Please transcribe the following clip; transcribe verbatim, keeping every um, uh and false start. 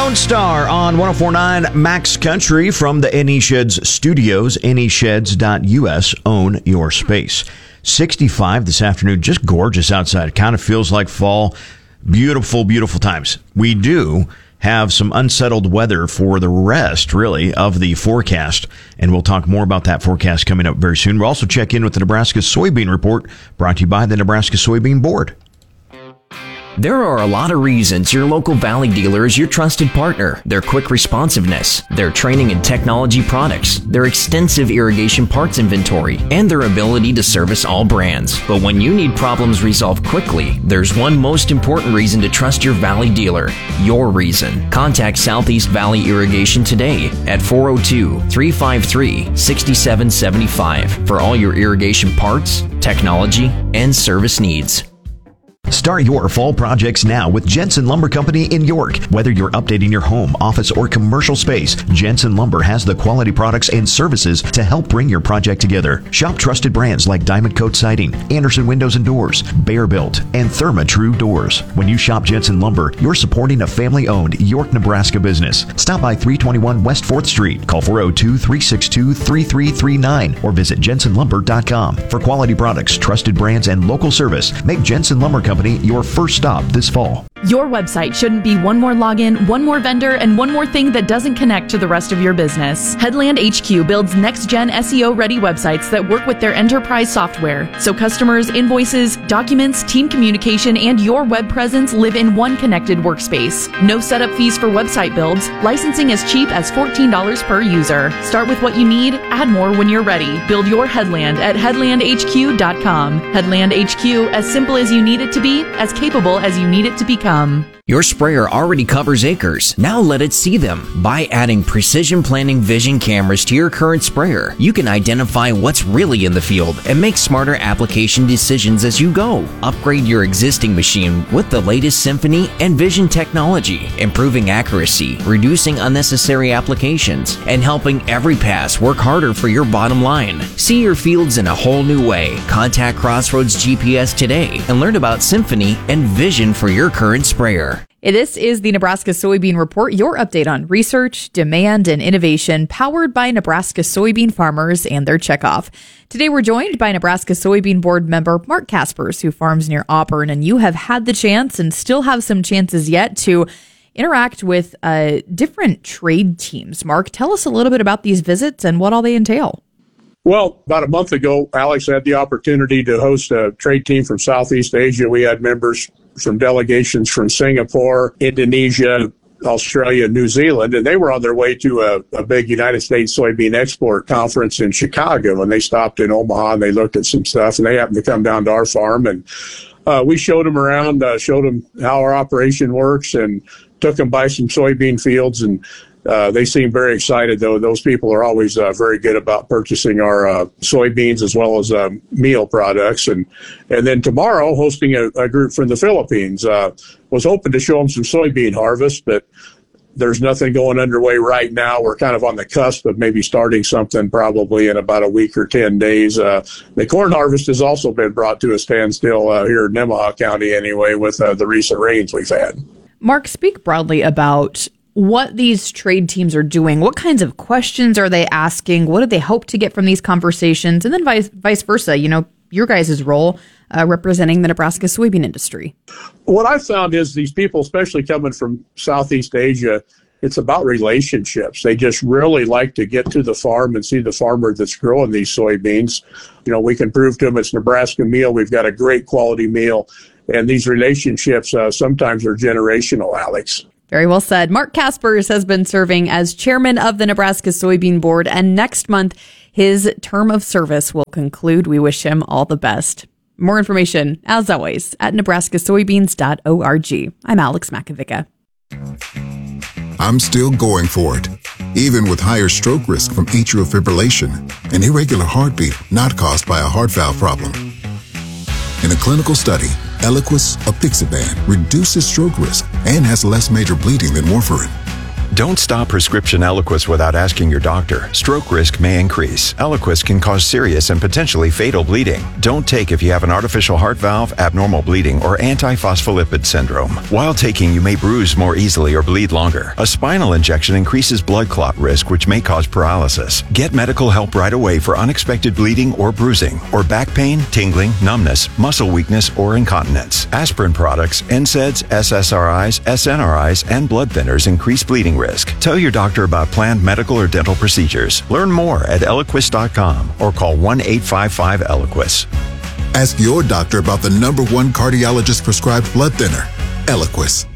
Lone Star on one oh four point nine Max Country from the N E Sheds studios. N E Sheds dot U S. Own your space. sixty-five this afternoon. Just gorgeous outside. It kind of feels like fall. Beautiful, beautiful times. We do have some unsettled weather for the rest, really, of the forecast, and we'll talk more about that forecast coming up very soon. We'll also check in with the Nebraska Soybean Report, brought to you by the Nebraska Soybean Board. There are a lot of reasons your local Valley dealer is your trusted partner. Their quick responsiveness, their training and technology products, their extensive irrigation parts inventory, and their ability to service all brands. But when you need problems resolved quickly, there's one most important reason to trust your Valley dealer. Your reason. Contact Southeast Valley Irrigation today at four oh two, three five three, six seven seven five for all your irrigation parts, technology, and service needs. Start your fall projects now with Jensen Lumber Company in York. Whether you're updating your home, office, or commercial space, Jensen Lumber has the quality products and services to help bring your project together. Shop trusted brands like Diamond Coat Siding, Anderson Windows and Doors, Bear Built, and Therma-Tru Doors. When you shop Jensen Lumber, you're supporting a family-owned York, Nebraska business. Stop by three twenty-one West fourth Street. Call four oh two, three six two, three three three nine or visit jensen lumber dot com. For quality products, trusted brands, and local service, make Jensen Lumber Company your first stop this fall. Your website shouldn't be one more login, one more vendor, and one more thing that doesn't connect to the rest of your business. Headland H Q builds next-gen S E O-ready websites that work with their enterprise software, so customers, invoices, documents, team communication, and your web presence live in one connected workspace. No setup fees for website builds. Licensing as cheap as fourteen dollars per user. Start with what you need, add more when you're ready. Build your Headland at headland h q dot com. Headland H Q, as simple as you need it to be, as capable as you need it to become. Your sprayer already covers acres. Now let it see them. By adding Precision Planning Vision cameras to your current sprayer, you can identify what's really in the field and make smarter application decisions as you go. Upgrade your existing machine with the latest Symphony and Vision technology, improving accuracy, reducing unnecessary applications, and helping every pass work harder for your bottom line. See your fields in a whole new way. Contact Crossroads G P S today and learn about Symphony and Vision for your current sprayer. This is the Nebraska Soybean Report, your update on research, demand, and innovation powered by Nebraska soybean farmers and their checkoff. Today we're joined by Nebraska Soybean Board member Mark Kaspers, who farms near Auburn, and you have had the chance and still have some chances yet to interact with uh, different trade teams. Mark, tell us a little bit about these visits and what all they entail. Well, about a month ago, Alex had the opportunity to host a trade team from Southeast Asia. We had members from delegations from Singapore, Indonesia, Australia, New Zealand, and they were on their way to a, a big United States soybean export conference in Chicago. And they stopped in Omaha and they looked at some stuff, and they happened to come down to our farm, and uh, we showed them around, uh, showed them how our operation works, and took them by some soybean fields. And Uh, they seem very excited, though. Those people are always uh, very good about purchasing our uh, soybeans as well as uh, meal products. And and then tomorrow, hosting a, a group from the Philippines. Uh, was hoping to show them some soybean harvest, but there's nothing going underway right now. We're kind of on the cusp of maybe starting something probably in about a week or ten days. Uh, the corn harvest has also been brought to a standstill uh, here in Nemaha County anyway with uh, the recent rains we've had. Mark, speak broadly about what these trade teams are doing. What kinds of questions are they asking? What do they hope to get from these conversations? And then vice, vice versa, you know, your guys' role uh, representing the Nebraska soybean industry. What I've found is these people, especially coming from Southeast Asia, it's about relationships. They just really like to get to the farm and see the farmer that's growing these soybeans. You know, we can prove to them it's Nebraska meal. We've got a great quality meal. And these relationships uh, sometimes are generational, Alex. Very well said. Mark Kaspers has been serving as chairman of the Nebraska Soybean Board, and next month his term of service will conclude. We wish him all the best. More information, as always, at nebraska soybeans dot org. I'm Alex Makovica. I'm still going for it, even with higher stroke risk from atrial fibrillation, an irregular heartbeat not caused by a heart valve problem. In a clinical study, Eliquis apixaban reduces stroke risk and has less major bleeding than warfarin. Don't stop prescription Eliquis without asking your doctor. Stroke risk may increase. Eliquis can cause serious and potentially fatal bleeding. Don't take if you have an artificial heart valve, abnormal bleeding, or antiphospholipid syndrome. While taking, you may bruise more easily or bleed longer. A spinal injection increases blood clot risk, which may cause paralysis. Get medical help right away for unexpected bleeding or bruising, or back pain, tingling, numbness, muscle weakness, or incontinence. Aspirin products, N SAIDs, S S R Is, S N R Is, and blood thinners increase bleeding risk. Tell your doctor about planned medical or dental procedures. Learn more at Eliquis dot com or call one eight five five Eliquis. Ask your doctor about the number one cardiologist prescribed blood thinner, Eliquis.